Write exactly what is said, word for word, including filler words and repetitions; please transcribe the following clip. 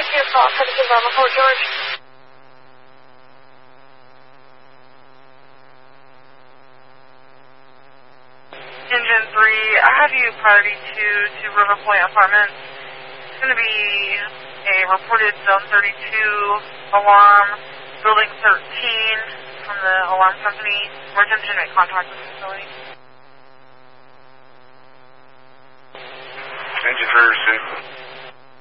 Thank you for your call. seventeen Bravo Fort George. Engine three, I have you priority two to River Point Apartments. It's going to be a reported Zone thirty-two alarm, Building thirteen from the alarm company. We're attempting to make contact with the facility. Engine three, receive.